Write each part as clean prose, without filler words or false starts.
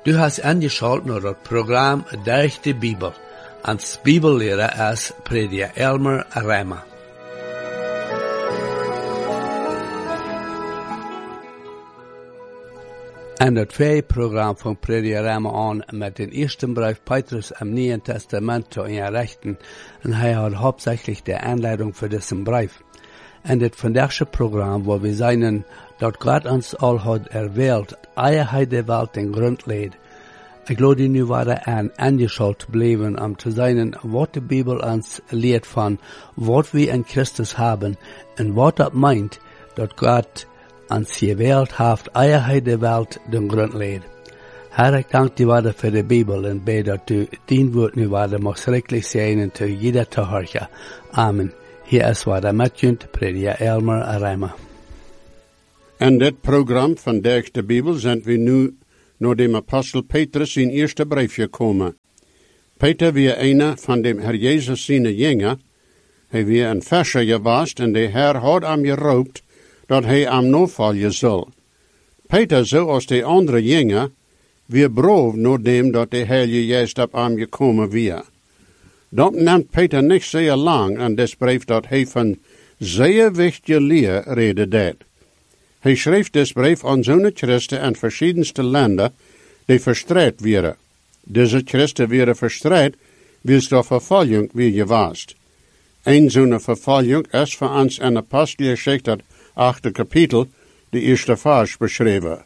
Du hast angeschaut naar het programma Durch de Bibel. Als Bibellehrer is prediker Elmer Rema. En het tweede programma van prediker Rema aan met den eerste brief Petrus im Nieuwen Testament te inrichten. En hij had hauptsächlich de aanleiding voor deze brief. En het vandaagse programma waar we zijn dat God ons al had erwählt, eer hij de wereld den grond leed. Ik geloof die nu waren angeschaut blijven om te zijn wat de Bibel ons leert van wat we in Christus hebben en wat dat meint dat God ons gewählt heeft eer hij de wereld den grond leed. Herr, ik dank die waarde voor de Bibel en bid dat u dien woord nu waarde mag schrikkelijk zijn en te jeder te horen. Amen. Hier is waarde met je, prediker Elmer Rema. En dit programma van Durch de Bibel zijn we nu naar de apostel Petrus in eerste brief gekomen. Peter weer een van de Herr Jezus zijn jünger. Hij weer een Fischer geweest en de Herr had hem geroept dat hij hem navolgen zal. Peter, zoals de andere jünger, weer braaf naar dem dat de Heilige Geest op hem gekomen weer. Dat neemt Peter niet zeer lang en des brief dat hij van zeer wichtige leer reden deed. Hij schreef des brief aan zo'n christen in verschiedenste landen die verstrijd werden. Deze christen werden verstrijd, wils de vervolging weer geweest. Een zo'n vervolging is voor ons in Apostelgeschichte het 8e kapitel, de eerste vers beschreven.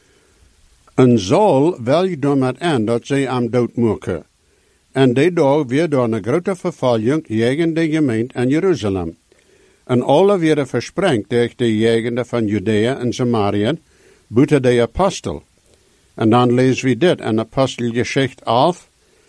En Saul wel door met aan dat zij hem doodmaken. En die dag weer door een grote vervolging tegen de gemeente in Jeruzalem. En alle werden versprengt door de jegenden van Judea en Samaria, buiten de apostel. En dan lezen we dit in Apostelgeschichte 11,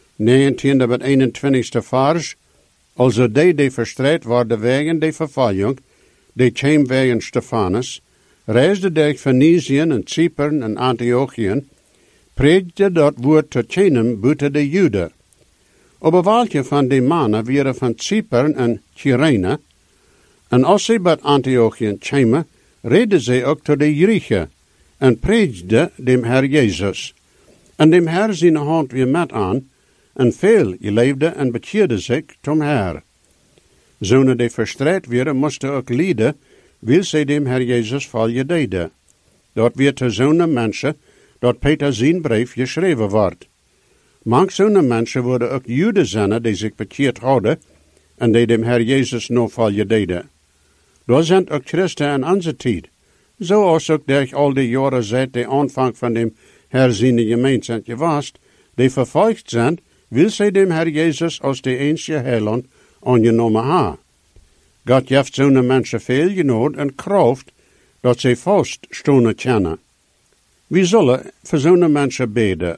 19 tot 21 vers. Also die verstrijd worden wegen de vervolging, die kwam wegen Stefanus, reisde door Phoenicië en Cypern en Antiochië, predigde dat woord te kennen buiten de Juden. Op een welke van die mannen waren van Cypern en Cyrene, en als ze bij Antiochië kwamen, reden ze ook tot de Grieken en predigden dem Herr Jezus. En dem Herr zijn hand weer met aan, en veel leefden en bekeerden zich tom Herr. Zonen die verstrijd werden, moesten ook lijden, wil ze dem Herr Jezus volgen deden. Dat weer te zo'n mensen, dat Peter zijn brief geschreven wordt. Manch zo'n mensen worden ook Juden zijn die zich bekeerd hadden, en die dem Herr Jezus nog volgen deden. Daar zijn ook christen in onze tijd, zoals ook durch al die jaren seit de aanvang van dem herziene gemeente zijn geweest, die vervolgd zijn, wil zij dem Herr Jezus als de enige heiland aangenomen ha. God heeft zo'n mensen veel genood en kracht, dat zij vast stonden kennen. We zullen voor zo'n mensen bidden.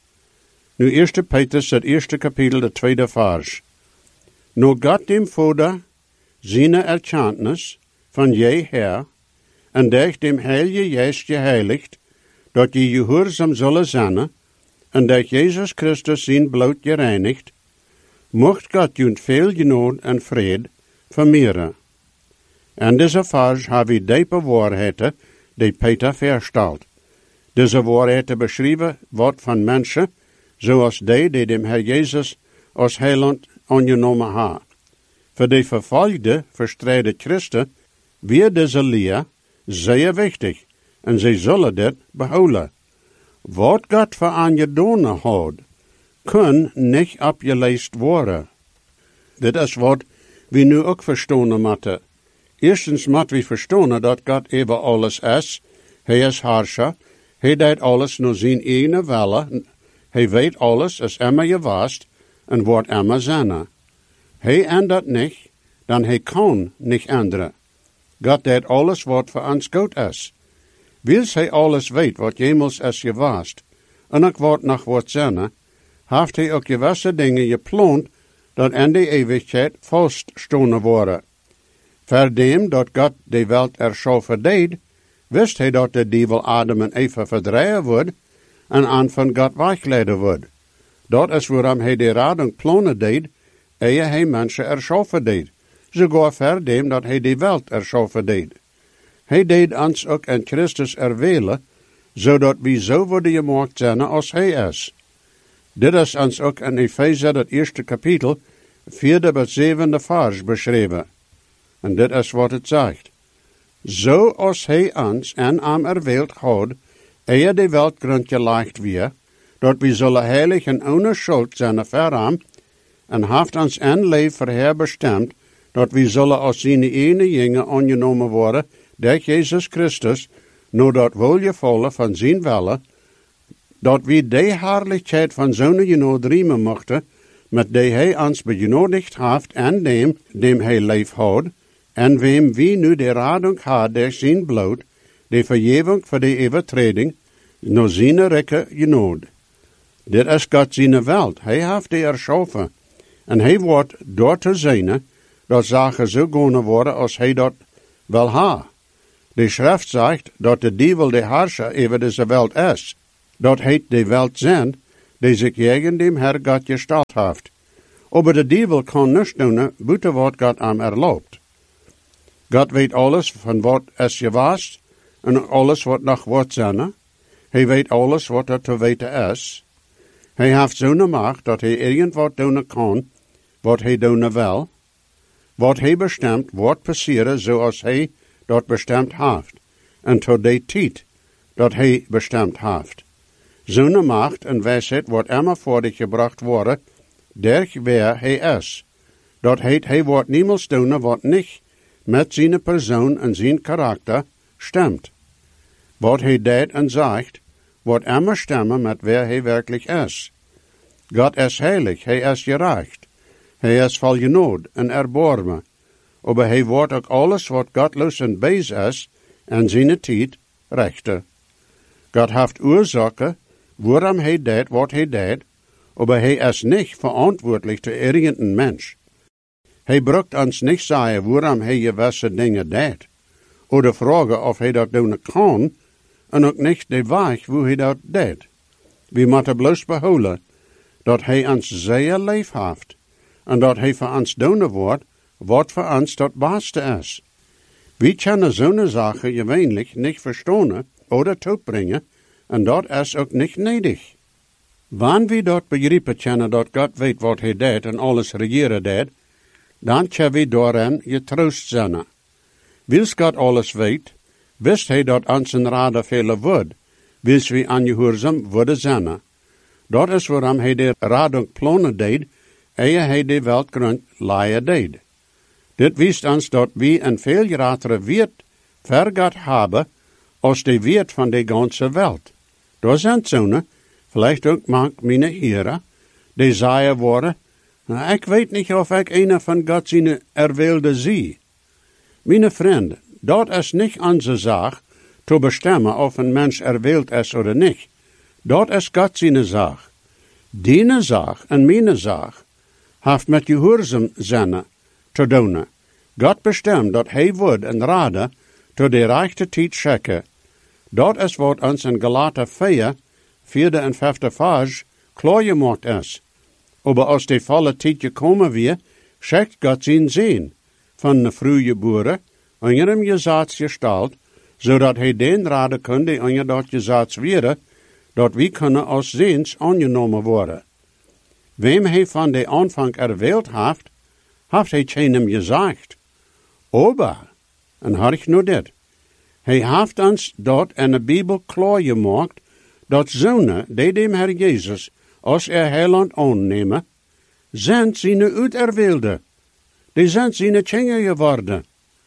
Nu 1 Petrus, het eerste kapitel, de tweede vers. Nu God dem Vader, zijn erkenntnis van je Herr, en durch dem Heilige Geest geheiligd, dat je gehoorzaam zullen zijn, en durch Jezus Christus zijn bloed gereinigd, mocht God je veel genood en vrede vermeerderen. En deze vers hebben we diepe waarheden die Peter verstelt. Deze waarheden beschrijven wordt van mensen, zoals die dem Herr Jezus als heiland aangenomen hebben. Voor de vervolgde, verstrijde christen, weer deze leer zeer wichtig, en zij zullen dit behouden. Wat God voor aan je doen had, kan niet opgelezen worden. Dit is wat we nu ook verstaan moeten. Eerstens moeten we verstaan dat God over alles is. Hij is Herrscher. Hij deed alles naar zijn eigen wille. Hij weet alles, is immer geweest en wordt immer zijn. Hij ändert niet, dan hij kan niet änderen. God deed alles wat voor ons goed is. Wils hij alles weet wat jemals is geweest, en ook wat nog wordt zijn, heeft hij ook gewisse dingen gepland, dat in de eeuwigheid vaststonden worden. Verdem dat God de wereld erschaffen deed, wist hij dat de duivel Adam en Eva verdrijven wordt, en aan van God wegleiden wordt. Dat is waarom hij de rading plannen deed, eer hij mensen erschaffen deed. Sogar verdem dat hij de wereld erschaffen deed. Hij deed ons ook in Christus erwählen, zodat we zo worden gemaakt zijn als hij is. Dit is ons ook in Epheser, het eerste kapitel, 4e tot 7e vers beschreven. En dit is wat het zegt. Zo als hij ons en am erwählt had, eer de weltgrondje leicht weer, dat we zullen heilig en ohne schuld zijn verraam, en heeft ons en leef verheer bestemd, dat we zullen als zijn ene jongen aangenomen worden, door Jezus Christus, no dat welgevallen van zijn wille, dat we de heerlijkheid van zo'n genood riemen mochten, met die hij ons benodigd heeft en dem hij leef had, en wem wie nu de radung had door zijn bloed, de vergeving voor de overtreding, no zijn rijke genood. Dit is God zijn welt, hij heeft die erschaffen, en hij wordt door te zijn, dat zaken zo gaan worden als hij dat wil ha. De schrift zegt dat de duivel de heerser over deze welt is, dat hij de welt zendt, die zich tegen dem Herr God gesteld heeft. Aber de duivel kan niets doen, buiten wat God hem erlaubt. God weet alles van wat is geweest, en alles wat nog wordt zijn. Hij weet alles wat er te weten is. Hij heeft zo'n macht dat hij irgendwat doen kan, wat hij doen wil. Wat hij bestemt, wordt passeren zoals hij dat bestemd heeft, en tot de tijd dat hij bestemd heeft. Zo'n macht en wijsheid wordt immer voor zich gebracht worden, derg wer hij is. Dat heet, hij wordt niemals doen wat niet met zijn persoon en zijn karakter stemt. Wat hij deed en zegt, wordt immer stemmen met wer hij werkelijk is. God is heilig, hij is gerecht. Hij is vol genood en erbarmen. Maar hij wordt ook alles wat godloos en bees is, en zijn tijd rechter. God heeft oorzaken, waarom hij deed wat hij deed, maar hij is niet verantwoordelijk te irgendein mens. Hij brukt ons niet zeggen waarom hij gewisse dingen deed, of vragen of hij dat doen kan, en ook niet de weg hoe hij dat deed. We moeten bloos behouden dat hij ons zeer lief heeft, en dat hij voor ons doen wordt, wat voor ons dat beste is. We kunnen zo'n zaken gewöhnlich niet verstaan of toebrengen, en dat is ook niet nodig. Wanneer we dat begrijpen kunnen dat God weet wat hij deed en alles regeren deed, dan kunnen we daarin getroost zijn. Wils God alles weet, wist hij dat ons een raden vele wordt, wils we aangehoorzaam worden zijn. Dat is waarom hij de radung plannen deed, eer hij de weltgrond leien deed. Dit wijst ons dat we een veel grotere wert voor God hebben, als de wert van de ganze welt. Daar zijn zo'n, vielleicht ook mank mijn heren, die zeggen worden, ik weet niet of ik een van God zijn erwilde zie. Mijn vriend, dat is niet onze zaak, te bestemmen of een mens erwild is of niet. Dat is God zijn zaak. Die zaak en mijn zaak heeft met gehoorzaam zijn te doen. God bestemt dat hij wordt en raden tot de rechte tijd schikken. Dat is wat ons in Galater 4, 4e en 5e vers klaar gemaakt is. Maar als de volle tijd gekomen weer, schickt God zijn zin van de vroege boeren onder hem gezaad gesteld, zodat hij den raden kon die onder dat gezaad werden, dat we kunnen als zins aangenomen worden. Wem hij van de aanvang erwählt heeft hij hem gezegd. Aber, en had ik nu dit, hij heeft ons dat in de Bijbel klaar gemaakt, dat zonen, die dem Herr Jezus als heiland aannemen, zijn zijn uiterwilde. Die zijn zijn kinderen geworden.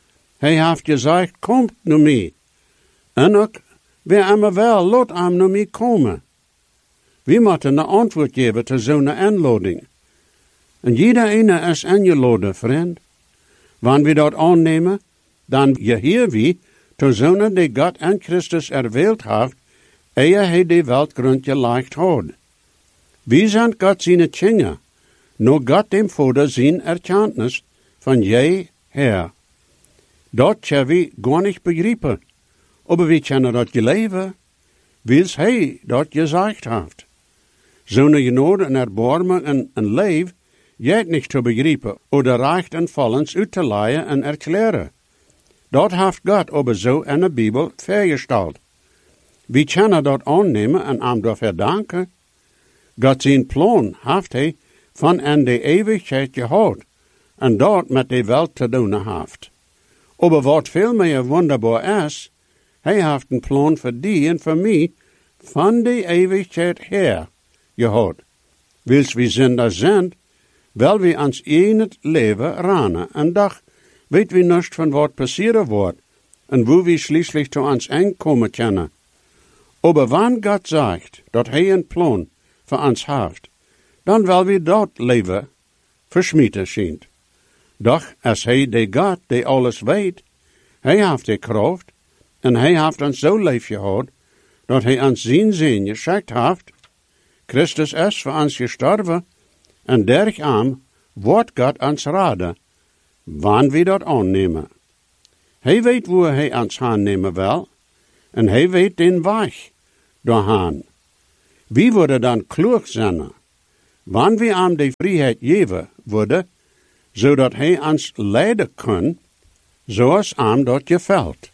Hij heeft gezegd, komt nu mee. En ook, wie hem wel, laat hem nu mee komen. We moeten een antwoord geven te zo'n aanlading. En jeder ene is ingeladen, vriend. Wanneer we dat aannemen, dan geheer we te zonen die God en Christus erwählt heeft, eer hij de weltgrond gelegd had. We zijn God zijn kinderen, no God dem Vader zijn erkenntnis van jij, Herr. Dat kunnen we gar niet begrijpen, maar we kunnen dat geleven, wils hij dat gezegd heeft. Zo'n genade en erbarmen en een leef, jij niet te begrijpen, oder recht en vallens uit te leiden en erklären. Dat heeft God aber zo in de Bijbel vergesteld. We kunnen dat aannemen en hem daarvoor danken. Gott zijn plan heeft hij van aan de eeuwigheid gehad en dat met de welt te doen heeft. Aber wat veel meer wonderbaar is, hij heeft een plan voor die en voor mij van de eeuwigheid her gehad. Wils we zinder zijn, wel we ons in het leven ranen en dag weet we niet van wat passeren wordt en wo we schließlich zu ons aankomen kunnen. Aber wann Gott zegt dat hij een plan voor ons heeft, dan wel we dat leven versmieten schijnt. Doch als hij de God die alles weet, hij heeft de kracht en hij heeft ons zo lief gehad, dat hij ons zijn zin geschickt heeft. Christus is voor ons gestorven en dergam wordt God ons raden, wanneer we dat aannemen. Hij weet hoe hij ons aannemen wil en hij weet den weg doorheen. Wie worden dan klug zijn, wanneer we hem de vrijheid geven worden, zodat hij ons leiden kan, zoals hem dat gefällt.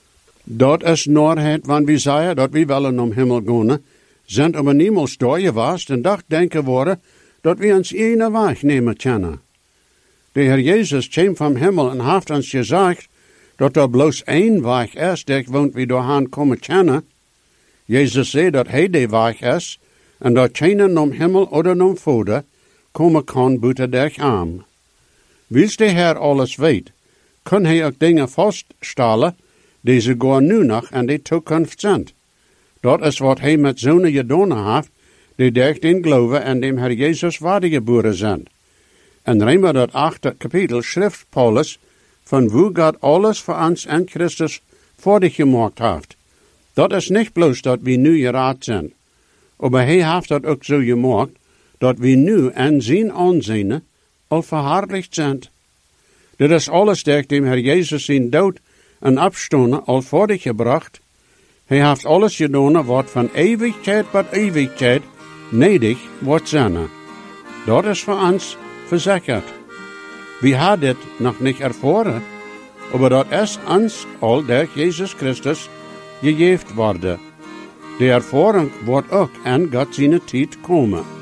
Dat is norheid, wanneer we zeggen dat we willen om hemel gaan, zijn aber niemals daar geweest en dacht denken worden dat we ons ene weg nemen kunnen. De Heer Jezus kwam van hemel en heeft ons gezegd dat er bloos één weg is, die we doorheen komen kunnen. Jezus zei dat hij de weg is en dat geen om hemel oder om vader komen kan buiten der arm. Wils de Heer alles weet, kan hij ook dingen vaststellen die ze gewoon nu nog en de toekomst zijn. Dat is wat hij met zonen gedaan heeft, die durch den geloven en dem Herr Jezus wedergeboren zijn. En Römer dat 8. kapitel schrift Paulus van wo God alles voor ons en Christus voordig gemaakt heeft. Dat is niet bloos dat we nu geraad zijn, maar hij heeft dat ook zo gemaakt, dat we nu en zijn aanzien al verherrlicht zijn. Dit is alles durch dem Herr Jezus zijn dood en opstaan al voordig gebracht. Hij heeft alles gedaan wat van eeuwigheid tot eeuwigheid nedig wordt zijn. Dat is voor ons verzekerd. We hebben dit nog niet ervaren, maar dat is ons al durch Jezus Christus gegeven worden. De ervaring wordt ook aan God zijn tijd komen.